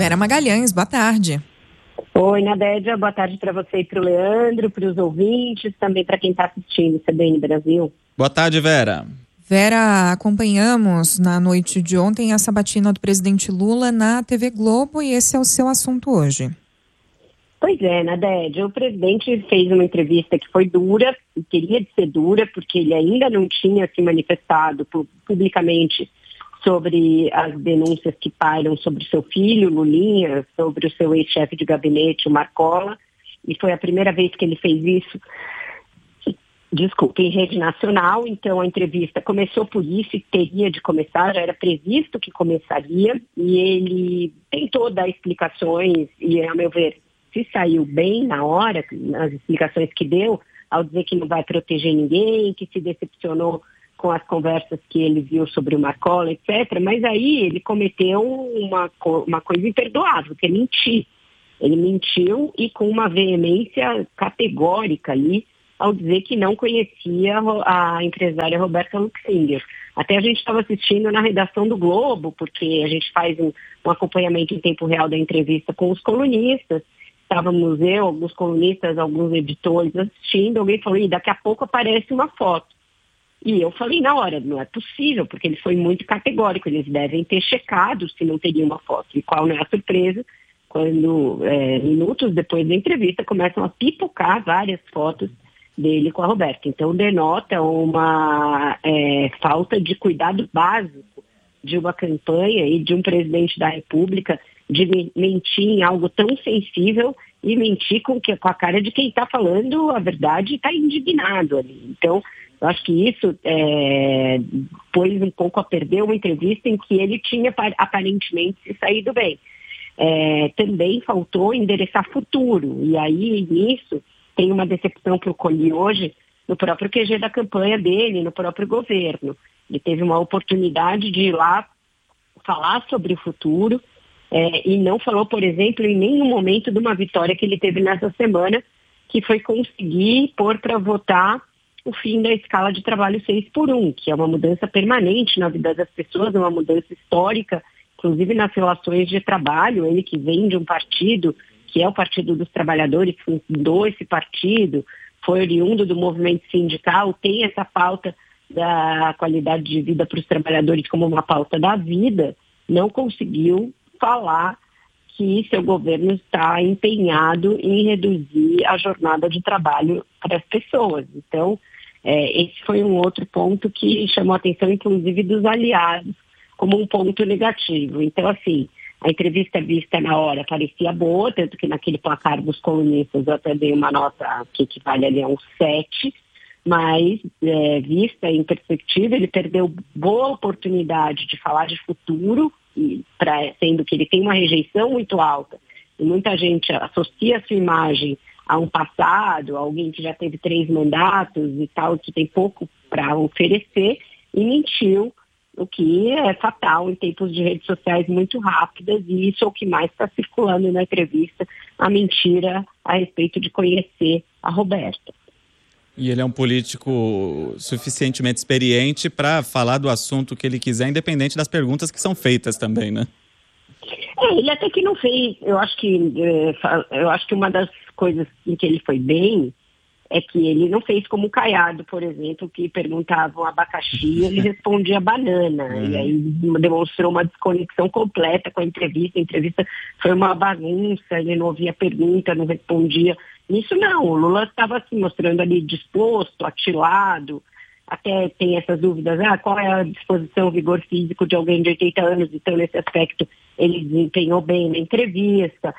Vera Magalhães, boa tarde. Oi, Nadédia, boa tarde para você e para o Leandro, para os ouvintes, também para quem está assistindo o CBN Brasil. Boa tarde, Vera. Vera, acompanhamos na noite de ontem a sabatina do presidente Lula na TV Globo e esse é o seu assunto hoje. Pois é, Nadédia, o presidente fez uma entrevista que foi dura, e teria de ser dura, porque ele ainda não tinha se manifestado publicamente sobre as denúncias que pairam sobre o seu filho, Lulinha, sobre o seu ex-chefe de gabinete, o Marcola, e foi a primeira vez que ele fez isso, em rede nacional. Então a entrevista começou por isso e teria de começar, já era previsto que começaria, e ele tentou dar explicações e, a meu ver, se saiu bem na hora, nas explicações que deu, ao dizer que não vai proteger ninguém, que se decepcionou com as conversas que ele viu sobre o Marcola, etc. Mas aí ele cometeu uma coisa imperdoável, que é mentir. Ele mentiu e com uma veemência categórica ali, ao dizer que não conhecia a empresária Roberta Luxinger. Até a gente estava assistindo na redação do Globo, porque a gente faz um acompanhamento em tempo real da entrevista com os colunistas. Estávamos eu, alguns colunistas, alguns editores assistindo, alguém falou, e daqui a pouco aparece uma foto. E eu falei na hora, não é possível, porque ele foi muito categórico, eles devem ter checado se não teria uma foto. E qual não é a surpresa, quando minutos depois da entrevista começam a pipocar várias fotos dele com a Roberta. Então denota uma falta de cuidado básico de uma campanha e de um presidente da República de mentir em algo tão sensível e mentir com a cara de quem está falando a verdade e está indignado ali. Então, eu acho que isso pôs um pouco a perder uma entrevista em que ele tinha aparentemente se saído bem. Também faltou endereçar futuro, e aí nisso tem uma decepção que eu colhi hoje no próprio QG da campanha dele, no próprio governo. Ele teve uma oportunidade de ir lá falar sobre o futuro e não falou, por exemplo, em nenhum momento de uma vitória que ele teve nessa semana, que foi conseguir pôr para votar o fim da escala de trabalho 6x1, que é uma mudança permanente na vida das pessoas, uma mudança histórica, inclusive nas relações de trabalho. Ele que vem de um partido, que é o Partido dos Trabalhadores, fundou esse partido, foi oriundo do movimento sindical, tem essa pauta da qualidade de vida para os trabalhadores como uma pauta da vida, não conseguiu falar que seu governo está empenhado em reduzir a jornada de trabalho para as pessoas. Então, esse foi um outro ponto que chamou a atenção, inclusive, dos aliados, como um ponto negativo. Então, assim, a entrevista vista na hora parecia boa, tanto que naquele placar dos colunistas eu até dei uma nota que equivale ali a um 7, mas vista em perspectiva, ele perdeu boa oportunidade de falar de futuro, sendo que ele tem uma rejeição muito alta, e muita gente associa a sua imagem a um passado, alguém que já teve 3 mandatos e tal, que tem pouco para oferecer, e mentiu, o que é fatal em tempos de redes sociais muito rápidas, e isso é o que mais está circulando na entrevista, a mentira a respeito de conhecer a Roberta. E ele é um político suficientemente experiente para falar do assunto que ele quiser, independente das perguntas que são feitas também, né? Ele até que não fez. Eu acho que uma das coisas em que ele foi bem é que ele não fez como o Caiado, por exemplo, que perguntavam abacaxi e ele respondia banana. E aí demonstrou uma desconexão completa com a entrevista. A entrevista foi uma bagunça, ele não ouvia pergunta, não respondia. Isso não, o Lula estava se mostrando ali disposto, atilado, até tem essas dúvidas, qual é a disposição, o vigor físico de alguém de 80 anos, então nesse aspecto ele desempenhou bem na entrevista,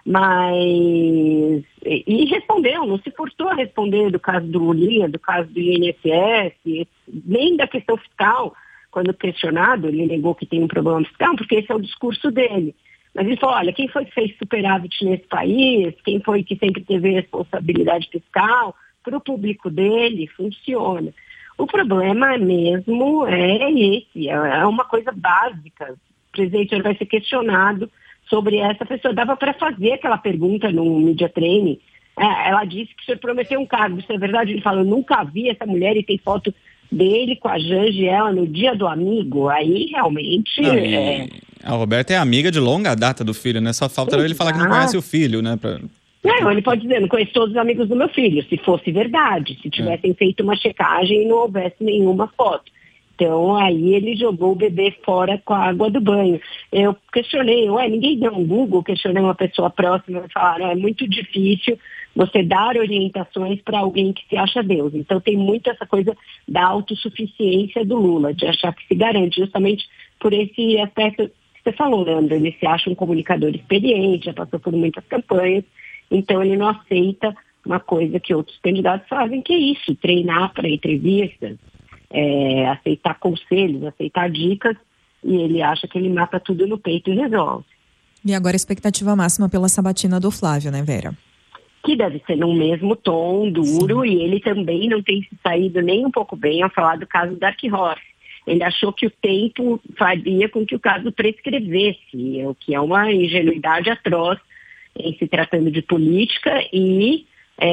e respondeu, não se forçou a responder do caso do Lulinha, do caso do INSS, nem da questão fiscal, quando questionado, ele negou que tem um problema fiscal, porque esse é o discurso dele. Mas ele falou, olha, quem foi que fez superávit nesse país, quem foi que sempre teve responsabilidade fiscal, para o público dele funciona. O problema mesmo é esse, é uma coisa básica. O presidente vai ser questionado sobre essa pessoa. Dava para fazer aquela pergunta no media training. Ela disse que o senhor prometeu um cargo, isso é verdade? Ele fala, eu nunca vi essa mulher, e tem foto dele com a Janja e ela no dia do amigo. Aí realmente A Roberta é amiga de longa data do filho, né? Só falta ele falar que não conhece o filho, né? Não, ele pode dizer, não conheço todos os amigos do meu filho, se fosse verdade, se tivessem feito uma checagem e não houvesse nenhuma foto. Então, aí ele jogou o bebê fora com a água do banho. Eu questionei, ninguém deu um Google, questionei uma pessoa próxima e falaram, é muito difícil você dar orientações para alguém que se acha Deus. Então, tem muito essa coisa da autossuficiência do Lula, de achar que se garante, justamente por esse aspecto que você falou, Leandro. Ele se acha um comunicador experiente, já passou por muitas campanhas, então ele não aceita uma coisa que outros candidatos fazem, que é isso, treinar para entrevistas, aceitar conselhos, aceitar dicas, e ele acha que ele mata tudo no peito e resolve. E agora a expectativa máxima pela sabatina do Flávio, né, Vera? Que deve ser no mesmo tom, duro, e ele também não tem se saído nem um pouco bem ao falar do caso Dark Horse. Ele achou que o tempo faria com que o caso prescrevesse, o que é uma ingenuidade atroz em se tratando de política e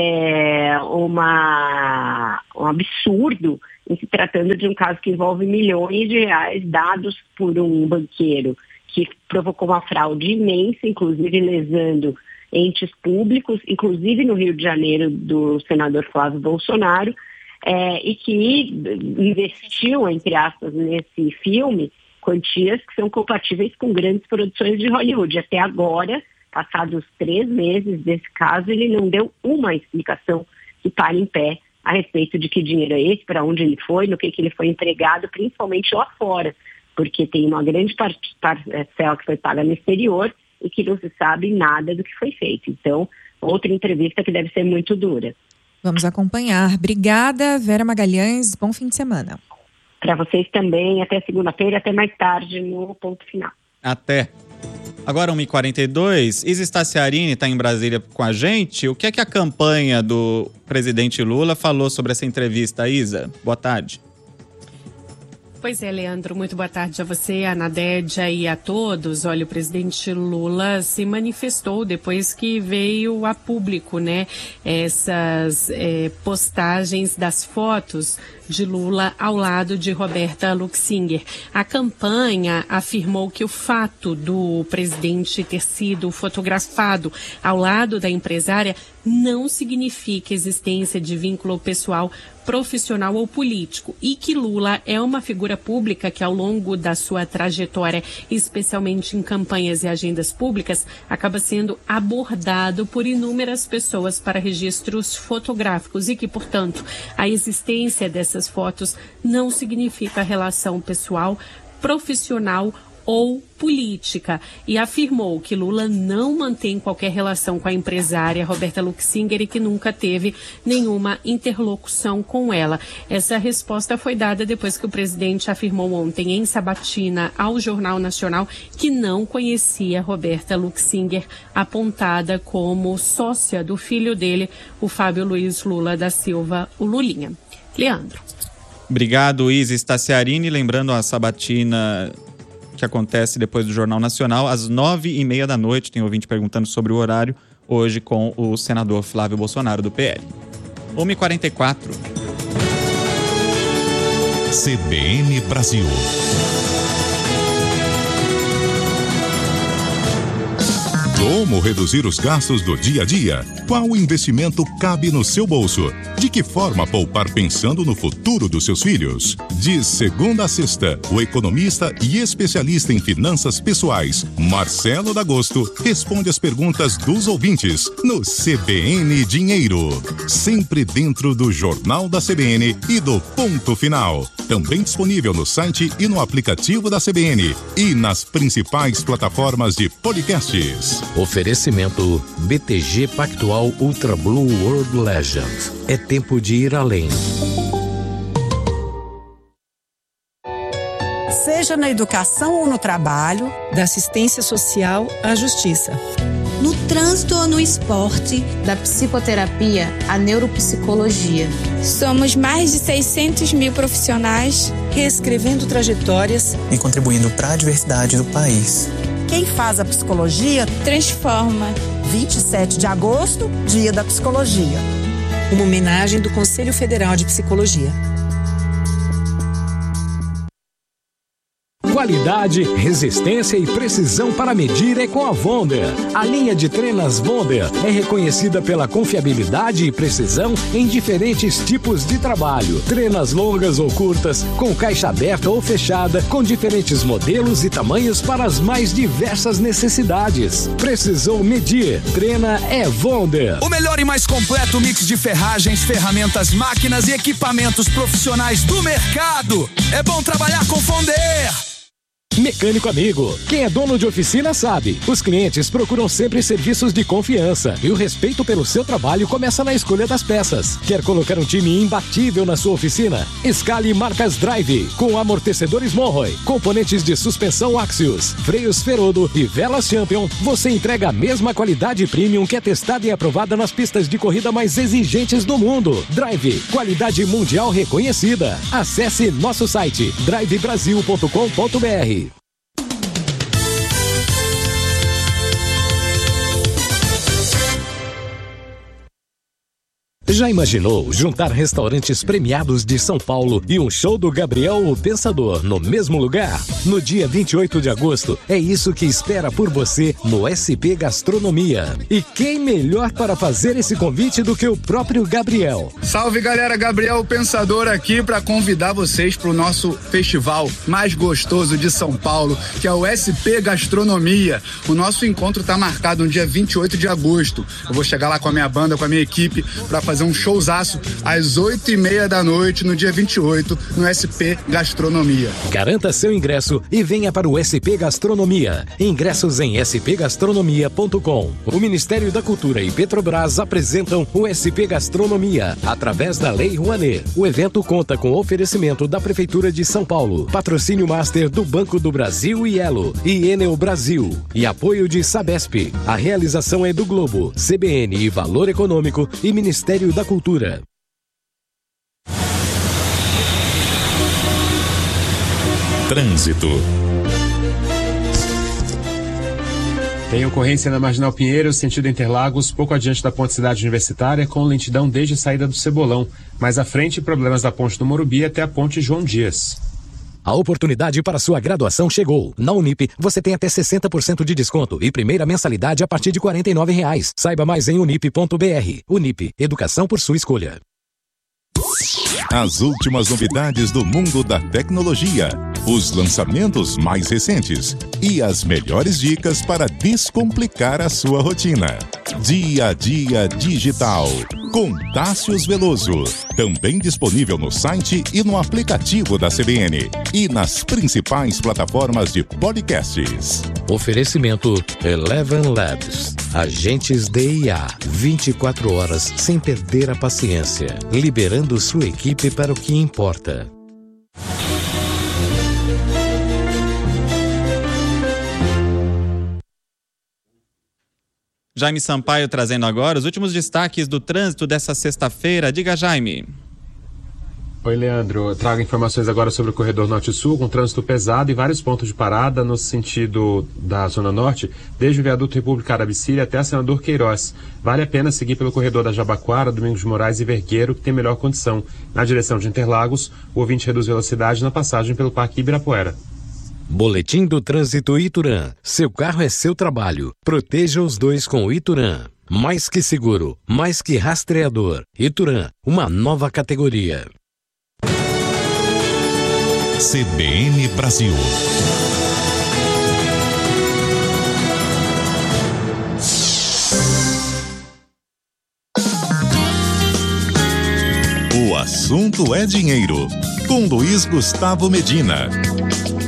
um absurdo em se tratando de um caso que envolve milhões de reais dados por um banqueiro que provocou uma fraude imensa, inclusive lesando entes públicos, inclusive no Rio de Janeiro, do senador Flávio Bolsonaro, e que investiu, entre aspas, nesse filme, quantias que são compatíveis com grandes produções de Hollywood. Até agora, passados 3 meses desse caso, ele não deu uma explicação que pare em pé a respeito de que dinheiro é esse, para onde ele foi, no que ele foi empregado, principalmente lá fora, porque tem uma grande parcela que foi paga no exterior e que não se sabe nada do que foi feito. Então, outra entrevista que deve ser muito dura. Vamos acompanhar. Obrigada, Vera Magalhães. Bom fim de semana. Para vocês também. Até segunda-feira, até mais tarde no Ponto Final. Até. Agora 1h42, Isa Staciarini está em Brasília com a gente. O que é que a campanha do presidente Lula falou sobre essa entrevista, Isa? Boa tarde. Pois é, Leandro, muito boa tarde a você, a Nadédia e a todos. Olha, o presidente Lula se manifestou depois que veio a público, né, essas postagens das fotos de Lula ao lado de Roberta Luxinger. A campanha afirmou que o fato do presidente ter sido fotografado ao lado da empresária não significa existência de vínculo pessoal, profissional ou político, e que Lula é uma figura pública que ao longo da sua trajetória, especialmente em campanhas e agendas públicas, acaba sendo abordado por inúmeras pessoas para registros fotográficos e que, portanto, a existência dessas fotos não significa relação pessoal, profissional ou política, e afirmou que Lula não mantém qualquer relação com a empresária Roberta Luxinger e que nunca teve nenhuma interlocução com ela. Essa resposta foi dada depois que o presidente afirmou ontem em sabatina ao Jornal Nacional que não conhecia Roberta Luxinger, apontada como sócia do filho dele, o Fábio Luiz Lula da Silva, o Lulinha. Leandro. Obrigado, Isa Staciarini. Lembrando a sabatina que acontece depois do Jornal Nacional, às 9h30 da noite. Tem ouvinte perguntando sobre o horário, hoje com o senador Flávio Bolsonaro, do PL. 1h44. CBN Brasil. Como reduzir os gastos do dia a dia? Qual investimento cabe no seu bolso? De que forma poupar pensando no futuro dos seus filhos? De segunda a sexta, o economista e especialista em finanças pessoais, Marcelo D'Agosto, responde as perguntas dos ouvintes no CBN Dinheiro. Sempre dentro do Jornal da CBN e do Ponto Final. Também disponível no site e no aplicativo da CBN e nas principais plataformas de podcasts. Oferecimento BTG Pactual Ultra Blue World Legend. É tempo de ir além. Seja na educação ou no trabalho, da assistência social à justiça. No trânsito ou no esporte, da psicoterapia à neuropsicologia. Somos mais de 600 mil profissionais reescrevendo trajetórias e contribuindo para a diversidade do país. Quem faz a psicologia transforma. 27 de agosto, Dia da Psicologia. Uma homenagem do Conselho Federal de Psicologia. Qualidade, resistência e precisão para medir é com a Wonder. A linha de trenas Wonder é reconhecida pela confiabilidade e precisão em diferentes tipos de trabalho. Trenas longas ou curtas, com caixa aberta ou fechada, com diferentes modelos e tamanhos para as mais diversas necessidades. Precisou medir? Trena é Wonder. O melhor e mais completo mix de ferragens, ferramentas, máquinas e equipamentos profissionais do mercado. É bom trabalhar com Wonder. Mecânico amigo, quem é dono de oficina sabe. Os clientes procuram sempre serviços de confiança e o respeito pelo seu trabalho começa na escolha das peças. Quer colocar um time imbatível na sua oficina? Escale marcas Drive, com amortecedores Monroe, componentes de suspensão Axios, freios Ferodo e velas Champion. Você entrega a mesma qualidade premium que é testada e aprovada nas pistas de corrida mais exigentes do mundo. Drive, qualidade mundial reconhecida. Acesse nosso site drivebrasil.com.br. Já imaginou juntar restaurantes premiados de São Paulo e um show do Gabriel o Pensador no mesmo lugar? No dia 28 de agosto, é isso que espera por você no SP Gastronomia. E quem melhor para fazer esse convite do que o próprio Gabriel? Salve galera, Gabriel o Pensador aqui para convidar vocês para o nosso festival mais gostoso de São Paulo, que é o SP Gastronomia. O nosso encontro está marcado no dia 28 de agosto. Eu vou chegar lá com a minha banda, com a minha equipe, para fazer um showzaço às 8h30 da noite no dia 28 no SP Gastronomia. Garanta seu ingresso e venha para o SP Gastronomia. Ingressos em spgastronomia.com. O Ministério da Cultura e Petrobras apresentam o SP Gastronomia através da Lei Rouanet. O evento conta com oferecimento da Prefeitura de São Paulo, patrocínio master do Banco do Brasil e Elo e Enel Brasil e apoio de Sabesp. A realização é do Globo, CBN e Valor Econômico e Ministério da Cultura. Trânsito. Tem ocorrência na Marginal Pinheiro, sentido Interlagos, pouco adiante da Ponte Cidade Universitária, com lentidão desde a saída do Cebolão. Mais à frente, problemas da Ponte do Morumbi até a Ponte João Dias. A oportunidade para sua graduação chegou. Na Unip, você tem até 60% de desconto e primeira mensalidade a partir de R$ 49,00. Saiba mais em unip.br. Unip, educação por sua escolha. As últimas novidades do mundo da tecnologia, os lançamentos mais recentes e as melhores dicas para descomplicar a sua rotina. Dia a Dia Digital, com Tássius Veloso. Também disponível no site e no aplicativo da CBN e nas principais plataformas de podcasts. Oferecimento Eleven Labs. Agentes de IA. 24 horas sem perder a paciência. Liberando sua equipe para o que importa. Jaime Sampaio trazendo agora os últimos destaques do trânsito dessa sexta-feira. Diga, Jaime. Oi, Leandro. Eu trago informações agora sobre o corredor Norte-Sul, com trânsito pesado e vários pontos de parada no sentido da Zona Norte, desde o viaduto República Arabicília até a Senador Queiroz. Vale a pena seguir pelo corredor da Jabaquara, Domingos de Moraes e Vergueiro, que tem melhor condição. Na direção de Interlagos, o ouvinte reduz velocidade na passagem pelo Parque Ibirapuera. Boletim do Trânsito Ituran. Seu carro é seu trabalho. Proteja os dois com o Ituran. Mais que seguro, mais que rastreador. Ituran, uma nova categoria. CBN Brasil. O assunto é dinheiro, com Luiz Gustavo Medina.